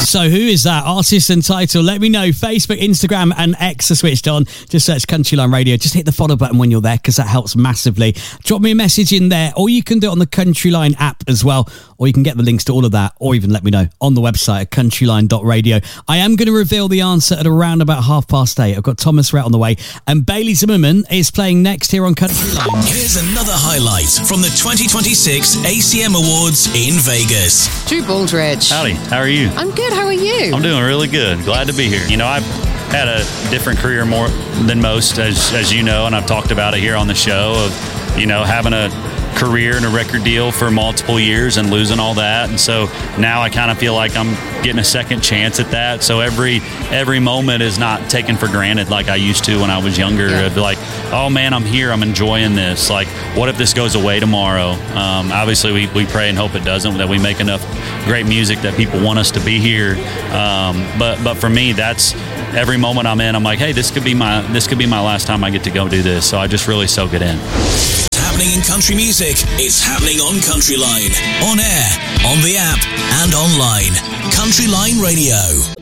So who is that? Artist and title. Let me know. Facebook, Instagram and X are switched on. Just search Countryline Radio. Just hit the follow button when you're there because that helps massively. Drop me a message in there, or you can do it on the Countryline app as well, or you can get the links to all of that, or even let me know on the website at countryline.radio. I am going to reveal the answer at around about 8:30. I've got Thomas Rhett on the way, and Bailey Zimmerman is playing next here on Countryline. Here's another highlight from the 2026 ACM Awards in Vegas. Drew Baldridge. Howdy, how are you? I'm good, how are you? I'm doing really good. Glad to be here. You know, I've had a different career more than most, as you know, and I've talked about it here on the show of, you know, having a career and a record deal for multiple years and losing all that. And so now I kind of feel like I'm getting a second chance at that. So every moment is not taken for granted like I used to when I was younger. Yeah. Of like, oh man, I'm here, I'm enjoying this. Like, what if this goes away tomorrow? Obviously we pray and hope it doesn't, that we make enough great music that people want us to be here. But for me, that's every moment I'm in, I'm like, hey, this could be my last time I get to go do this. So I just really soak it in. Happening in country music. It's happening on Countryline. On air, on the app, and online. Countryline Radio.